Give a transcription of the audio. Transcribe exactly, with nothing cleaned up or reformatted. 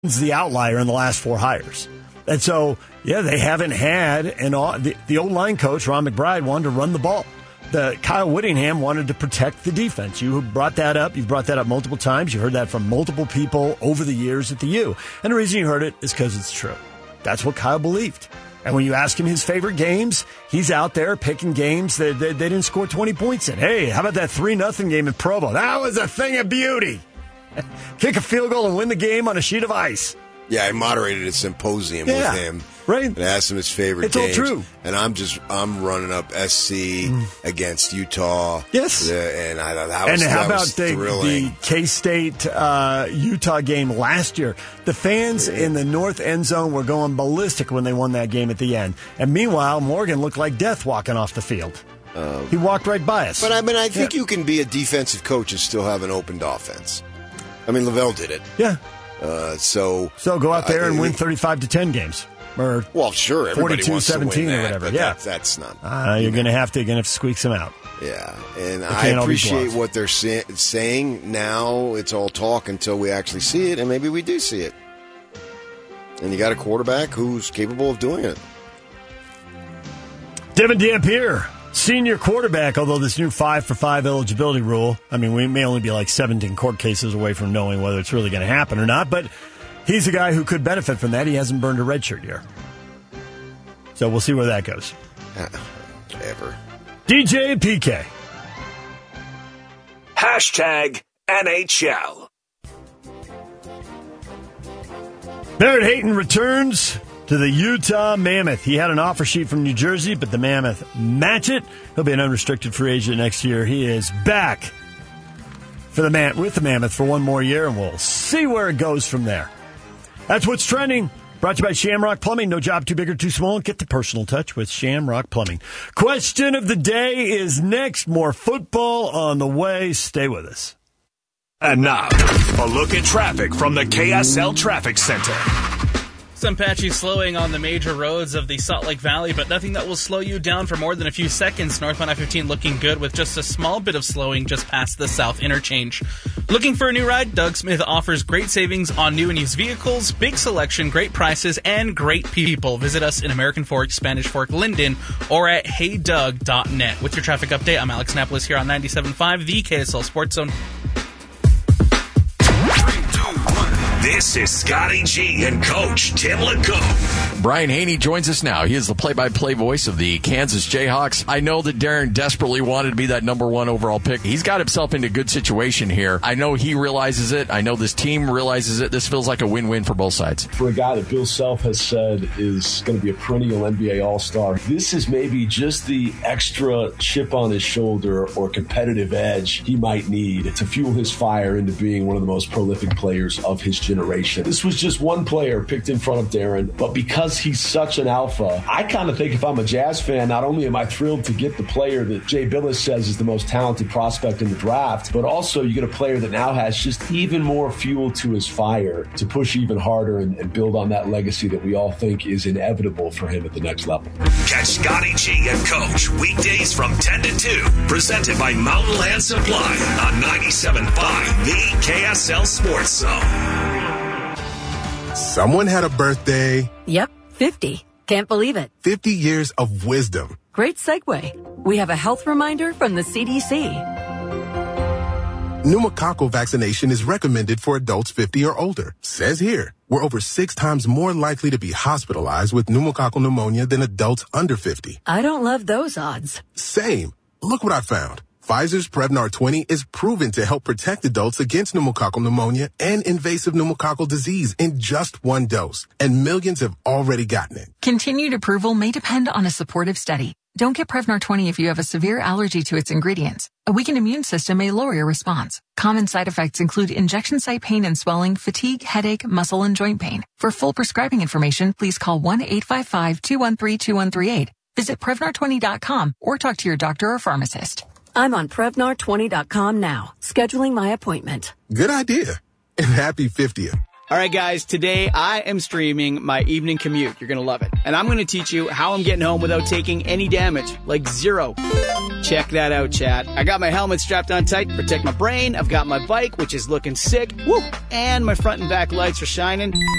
the outlier in the last four hires. And so, yeah, they haven't had an the, the old line coach, Ron McBride, wanted to run the ball. The Kyle Whittingham wanted to protect the defense. You brought that up. You've brought that up multiple times. You heard that from multiple people over the years at the U. And the reason you heard it is because it's true. That's what Kyle believed. And when you ask him his favorite games, he's out there picking games that they, they didn't score twenty points in. Hey, how about that three nothing game in Provo? That was a thing of beauty. Kick a field goal and win the game on a sheet of ice. Yeah, I moderated a symposium yeah, with him. Right. And asked him his favorite it's games. It's all true. And I'm just, I'm running up S C mm. against Utah. Yes. Uh, and I that was, And how that about was the, the K-State uh, Utah game last year? The fans yeah. in the north end zone were going ballistic when they won that game at the end. And meanwhile, Morgan looked like death walking off the field. Um, he walked right by us. But I mean, I think yeah. you can be a defensive coach and still have an opened offense. I mean, Lavelle did it. Yeah. Uh, so so go out there uh, and win thirty-five to ten games, or well, sure, everybody forty-two seventeen wants to win that, or whatever. But yeah, that, that's not. Uh, you're going to have to you're going to have to squeak some out. Yeah, and I appreciate what they're say- saying. Now it's all talk until we actually see it, and maybe we do see it. And you got a quarterback who's capable of doing it. Devin Dampier, senior quarterback, although this new five for five eligibility rule, I mean, we may only be like seventeen court cases away from knowing whether it's really going to happen or not, but he's a guy who could benefit from that. He hasn't burned a redshirt year. So we'll see where that goes. Ever. D J and P K. Hashtag N H L. Barrett Hayton returns to the Utah Mammoth. He had an offer sheet from New Jersey, but the Mammoth match it. He'll be an unrestricted free agent next year. He is back for the Man- with the Mammoth for one more year, and we'll see where it goes from there. That's what's trending. Brought to you by Shamrock Plumbing. No job too big or too small. Get the personal touch with Shamrock Plumbing. Question of the day is next. More football on the way. Stay with us. And now, a look at traffic from the K S L Traffic Center. Some patchy slowing on the major roads of the Salt Lake Valley, but nothing that will slow you down for more than a few seconds. Northbound I fifteen looking good with just a small bit of slowing just past the South Interchange. Looking for a new ride? Doug Smith offers great savings on new and used vehicles, big selection, great prices, and great people. Visit us in American Fork, Spanish Fork, Linden, or at hey doug dot net. With your traffic update, I'm Alex Napolis here on ninety-seven point five, the K S L Sports Zone. This is Scotty G and Coach Tim LeCoux. Brian Haney joins us now. He is the play-by-play voice of the Kansas Jayhawks. I know that Darren desperately wanted to be that number one overall pick. He's got himself into a good situation here. I know he realizes it. I know this team realizes it. This feels like a win-win for both sides. For a guy that Bill Self has said is going to be a perennial N B A All-Star, this is maybe just the extra chip on his shoulder or competitive edge he might need to fuel his fire into being one of the most prolific players of his generation. This was just one player picked in front of Darren, but because he's such an alpha, I kind of think if I'm a Jazz fan, not only am I thrilled to get the player that Jay Billis says is the most talented prospect in the draft, but also you get a player that now has just even more fuel to his fire to push even harder and, and build on that legacy that we all think is inevitable for him at the next level. Catch Scotty G and Coach weekdays from ten to two, presented by Mountain Land Supply on ninety-seven point five, the K S L Sports Zone. Someone had a birthday. Yep, fifty. Can't believe it. fifty years of wisdom. Great segue. We have a health reminder from the C D C. Pneumococcal vaccination is recommended for adults fifty or older. Says here, we're over six times more likely to be hospitalized with pneumococcal pneumonia than adults under fifty. I don't love those odds. Same. Look what I found. Pfizer's Prevnar twenty is proven to help protect adults against pneumococcal pneumonia and invasive pneumococcal disease in just one dose, and millions have already gotten it. Continued approval may depend on a supportive study. Don't get Prevnar twenty if you have a severe allergy to its ingredients. A weakened immune system may lower your response. Common side effects include injection site pain and swelling, fatigue, headache, muscle, and joint pain. For full prescribing information, please call one eight five five, two one three, two one three eight. Visit Prevnar twenty dot com or talk to your doctor or pharmacist. I'm on Prevnar twenty dot com now, scheduling my appointment. Good idea. And happy fiftieth. All right, guys, today I am streaming my evening commute. You're going to love it. And I'm going to teach you how I'm getting home without taking any damage, like zero. Check that out, chat. I got my helmet strapped on tight to protect my brain. I've got my bike, which is looking sick. Woo! And my front and back lights are shining.